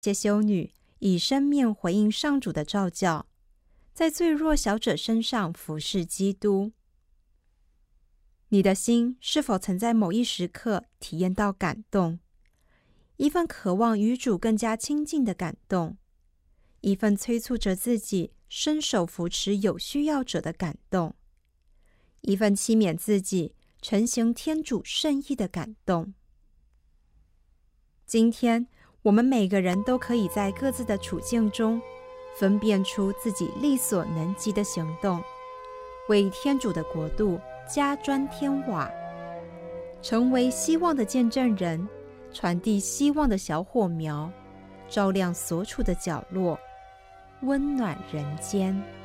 这些修女以生命回应上主的召叫，在最弱小者身上服侍基督。你的心是否曾在某一时刻体验到感动？一份渴望与主更加亲近的感动，一份催促着自己伸手扶持有需要者的感动，一份期勉自己承行天主圣意的感动。今天我们每个人都可以在各自的处境中分辨出自己力所能及的行动，为天主的国度加砖添瓦，成为希望的见证人，传递希望的小火苗，照亮所处的角落，温暖人间。